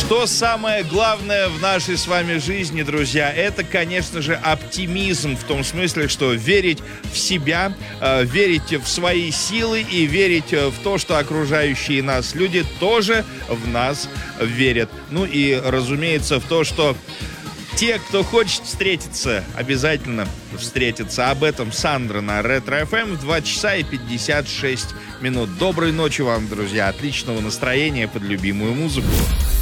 Что самое главное в нашей с вами жизни, друзья, это, конечно же, оптимизм, в том смысле, что верить в себя, верить в свои силы и верить в то, что окружающие нас люди тоже в нас верят. Ну и, разумеется, в то, что те, кто хочет встретиться, обязательно встретятся. Об этом Сандра на Ретро ФМ в 2 часа и 56 минут. Доброй ночи вам, друзья. Отличного настроения под любимую музыку.